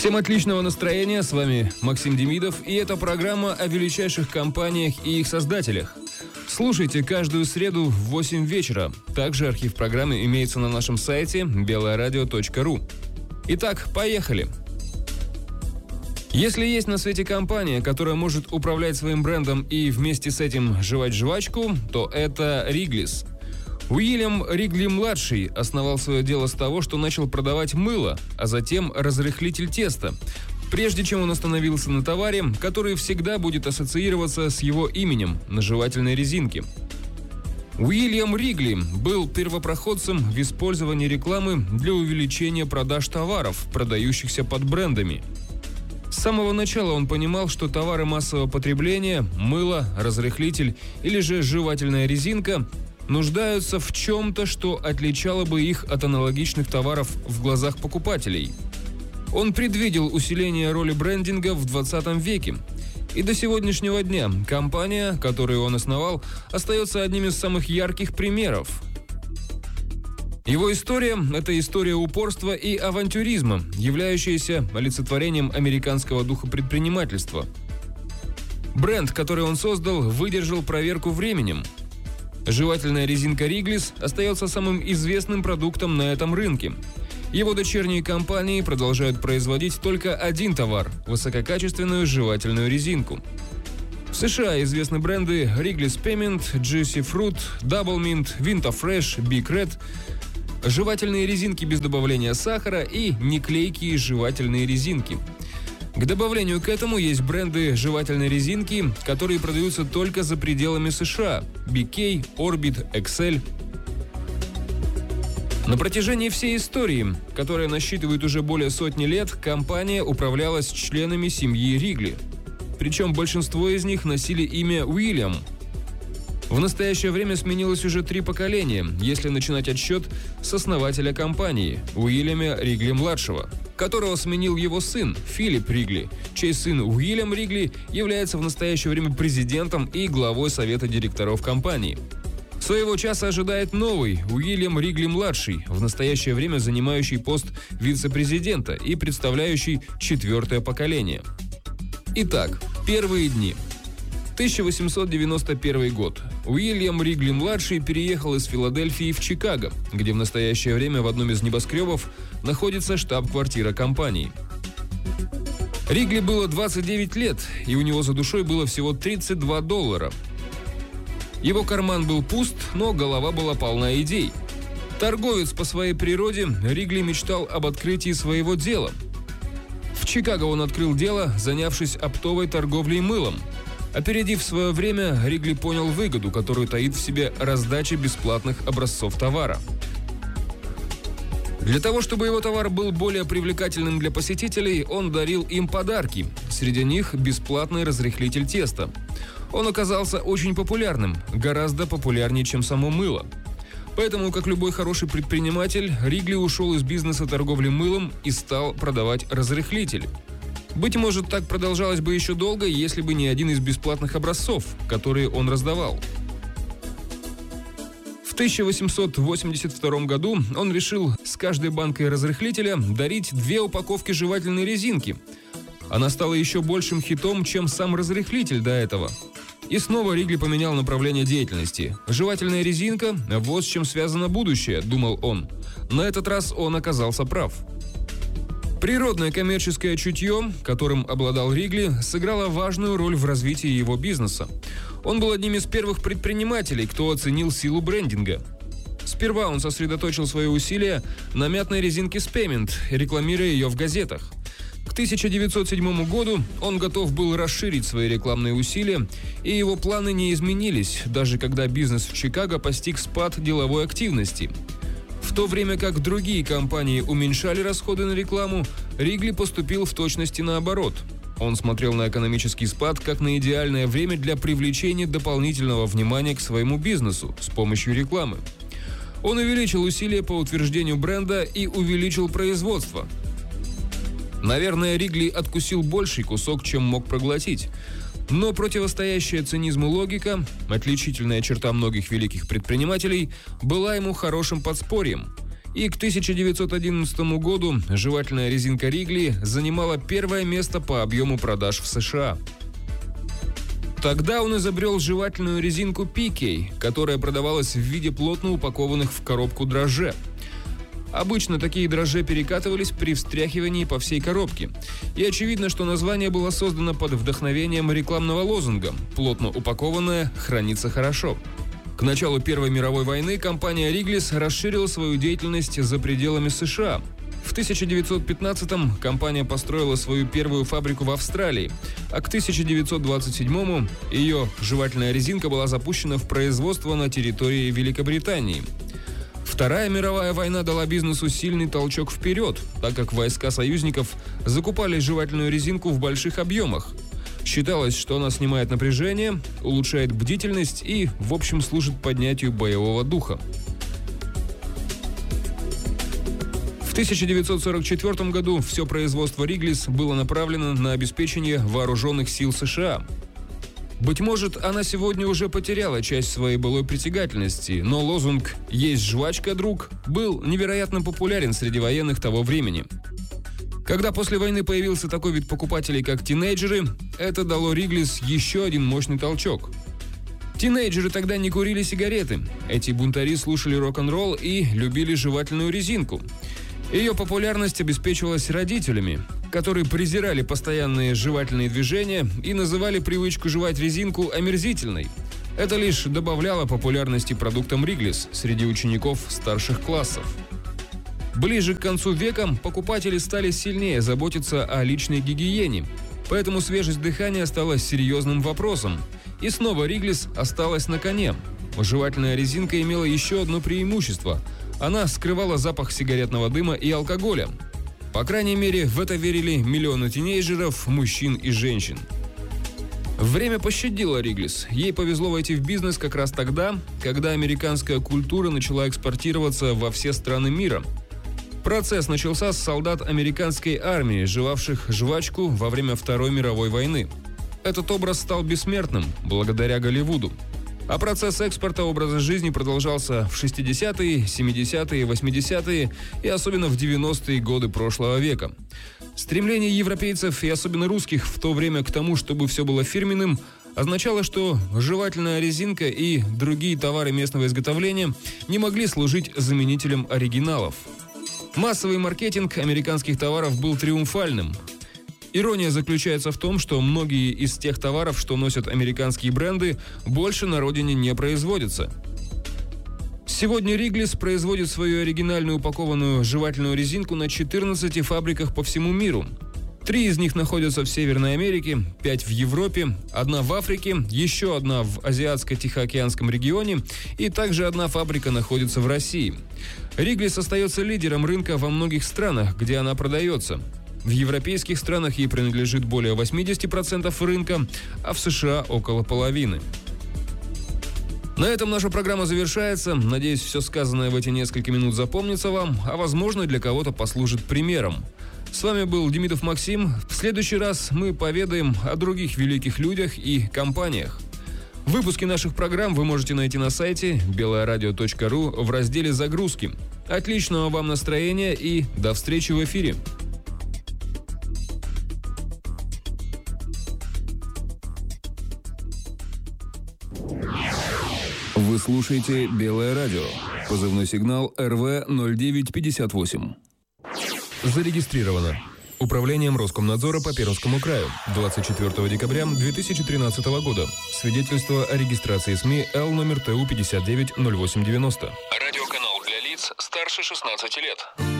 Всем отличного настроения, с вами Максим Демидов, и это программа о величайших компаниях и их создателях. Слушайте каждую среду в 8 вечера. Также архив программы имеется на нашем сайте beloradio.ru. Итак, поехали! Если есть на свете компания, которая может управлять своим брендом и вместе с этим жевать жвачку, то это Wrigley's. Уильям Ригли-младший основал свое дело с того, что начал продавать мыло, а затем разрыхлитель теста, прежде чем он остановился на товаре, который всегда будет ассоциироваться с его именем – на жевательной резинке. Уильям Ригли был первопроходцем в использовании рекламы для увеличения продаж товаров, продающихся под брендами. С самого начала он понимал, что товары массового потребления – мыло, разрыхлитель или же жевательная резинка – нуждаются в чем-то, что отличало бы их от аналогичных товаров в глазах покупателей. Он предвидел усиление роли брендинга в 20 веке. И до сегодняшнего дня компания, которую он основал, остается одним из самых ярких примеров. Его история – это история упорства и авантюризма, являющаяся олицетворением американского духа предпринимательства. Бренд, который он создал, выдержал проверку временем. Жевательная резинка Wrigley's остается самым известным продуктом на этом рынке. Его дочерние компании продолжают производить только один товар – высококачественную жевательную резинку. В США известны бренды Wrigley's Peppermint, Juicy Fruit, Double Mint, Vita Fresh, Big Red, жевательные резинки без добавления сахара и неклейкие жевательные резинки. К добавлению к этому есть бренды жевательной резинки, которые продаются только за пределами США – BK, Orbit, Excel. На протяжении всей истории, которая насчитывает уже более сотни лет, компания управлялась членами семьи Ригли. Причем большинство из них носили имя Уильям. В настоящее время сменилось уже 3 поколения, если начинать отсчет с основателя компании – Уильяма Ригли-младшего, которого сменил его сын Филипп Ригли, чей сын Уильям Ригли является в настоящее время президентом и главой совета директоров компании. Своего часа ожидает новый Уильям Ригли-младший, в настоящее время занимающий пост вице-президента и представляющий 4-е поколение. Итак, первые дни. 1891 год. Уильям Ригли-младший переехал из Филадельфии в Чикаго, где в настоящее время в одном из небоскребов находится штаб-квартира компании. Ригли было 29 лет, и у него за душой было всего $32. Его карман был пуст, но голова была полна идей. Торговец по своей природе, Ригли мечтал об открытии своего дела. В Чикаго он открыл дело, занявшись оптовой торговлей мылом. Опередив свое время, Ригли понял выгоду, которую таит в себе раздача бесплатных образцов товара. Для того, чтобы его товар был более привлекательным для посетителей, он дарил им подарки. Среди них бесплатный разрыхлитель теста. Он оказался очень популярным, гораздо популярнее, чем само мыло. Поэтому, как любой хороший предприниматель, Ригли ушел из бизнеса торговли мылом и стал продавать разрыхлитель. Быть может, так продолжалось бы еще долго, если бы не один из бесплатных образцов, которые он раздавал. В 1882 году он решил с каждой банкой разрыхлителя дарить 2 упаковки жевательной резинки. Она стала еще большим хитом, чем сам разрыхлитель до этого. И снова Ригли поменял направление деятельности. Жевательная резинка – вот с чем связано будущее, думал он. На этот раз он оказался прав. Природное коммерческое чутье, которым обладал Ригли, сыграло важную роль в развитии его бизнеса. Он был одним из первых предпринимателей, кто оценил силу брендинга. Сперва он сосредоточил свои усилия на мятной резинке Peppermint, рекламируя ее в газетах. К 1907 году он готов был расширить свои рекламные усилия, и его планы не изменились, даже когда бизнес в Чикаго постиг спад деловой активности. В то время как другие компании уменьшали расходы на рекламу, Ригли поступил в точности наоборот. Он смотрел на экономический спад как на идеальное время для привлечения дополнительного внимания к своему бизнесу с помощью рекламы. Он увеличил усилия по утверждению бренда и увеличил производство. Наверное, Ригли откусил больший кусок, чем мог проглотить. Но противостоящая цинизму логика, отличительная черта многих великих предпринимателей, была ему хорошим подспорьем. И к 1911 году жевательная резинка Ригли занимала первое место по объему продаж в США. Тогда он изобрел жевательную резинку PK, которая продавалась в виде плотно упакованных в коробку дрожжей. Обычно такие дрожжи перекатывались при встряхивании по всей коробке. И очевидно, что название было создано под вдохновением рекламного лозунга «Плотно упакованное хранится хорошо». К началу Первой мировой войны компания Wrigley's расширила свою деятельность за пределами США. В 1915-м компания построила свою первую фабрику в Австралии, а к 1927-му ее жевательная резинка была запущена в производство на территории Великобритании. Вторая мировая война дала бизнесу сильный толчок вперед, так как войска союзников закупали жевательную резинку в больших объемах. Считалось, что она снимает напряжение, улучшает бдительность и, в общем, служит поднятию боевого духа. В 1944 году все производство Wrigley's было направлено на обеспечение вооруженных сил США. Быть может, она сегодня уже потеряла часть своей былой притягательности, но лозунг «Есть жвачка, друг» был невероятно популярен среди военных того времени. Когда после войны появился такой вид покупателей, как тинейджеры, это дало Wrigley's еще один мощный толчок. Тинейджеры тогда не курили сигареты. Эти бунтари слушали рок-н-ролл и любили жевательную резинку. Ее популярность обеспечивалась родителями, которые презирали постоянные жевательные движения и называли привычку жевать резинку омерзительной. Это лишь добавляло популярности продуктам Wrigley's среди учеников старших классов. Ближе к концу века покупатели стали сильнее заботиться о личной гигиене, поэтому свежесть дыхания стала серьезным вопросом. И снова Wrigley's осталась на коне. Жевательная резинка имела еще одно преимущество – она скрывала запах сигаретного дыма и алкоголя. По крайней мере, в это верили миллионы тинейджеров, мужчин и женщин. Время пощадило Wrigley's. Ей повезло войти в бизнес как раз тогда, когда американская культура начала экспортироваться во все страны мира. Процесс начался с солдат американской армии, жевавших жвачку во время Второй мировой войны. Этот образ стал бессмертным благодаря Голливуду. А процесс экспорта образа жизни продолжался в 60-е, 70-е, 80-е и особенно в 90-е годы прошлого века. Стремление европейцев и особенно русских в то время к тому, чтобы все было фирменным, означало, что жевательная резинка и другие товары местного изготовления не могли служить заменителем оригиналов. Массовый маркетинг американских товаров был триумфальным. Ирония заключается в том, что многие из тех товаров, что носят американские бренды, больше на родине не производятся. Сегодня Wrigley's производит свою оригинальную упакованную жевательную резинку на 14 фабриках по всему миру. 3 из них находятся в Северной Америке, 5 в Европе, 1 в Африке, еще 1 в Азиатско-Тихоокеанском регионе и также 1 фабрика находится в России. Wrigley's остается лидером рынка во многих странах, где она продается. В европейских странах ей принадлежит более 80% рынка, а в США около половины. На этом наша программа завершается. Надеюсь, все сказанное в эти несколько минут запомнится вам, а возможно, для кого-то послужит примером. С вами был Демидов Максим. В следующий раз мы поведаем о других великих людях и компаниях. Выпуски наших программ вы можете найти на сайте belaradio.ru в разделе «Загрузки». Отличного вам настроения и до встречи в эфире! Вы слушаете «Белое радио». Позывной сигнал РВ-0958. Зарегистрировано Управлением Роскомнадзора по Пермскому краю 24 декабря 2013 года. Свидетельство о регистрации СМИ Л номер ТУ 590890. Радиоканал для лиц старше 16 лет.